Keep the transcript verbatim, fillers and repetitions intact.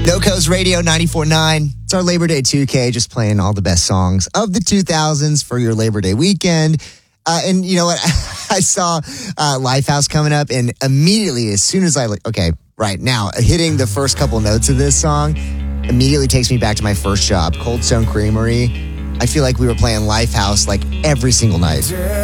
No Coast Radio ninety-four point nine. It's our Labor Day two K, just playing all the best songs of the two thousands for your Labor Day weekend. Uh, and you know what? I saw uh, Lifehouse coming up, and immediately, as soon as I, like, okay, right now, hitting the first couple notes of this song immediately takes me back to my first job, Cold Stone Creamery. I feel like we were playing Lifehouse like every single night.